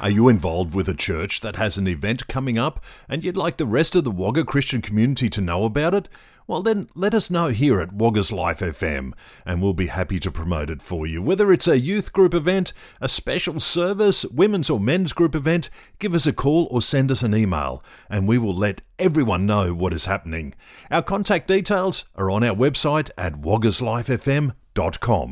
Are you involved with a church that has an event coming up and you'd like the rest of the Wagga Christian community to know about it? Well then, let us know here at Wagga's Life FM and we'll be happy to promote it for you. Whether it's a youth group event, a special service, women's or men's group event, give us a call or send us an email and we will let everyone know what is happening. Our contact details are on our website at waggaslifefm.com.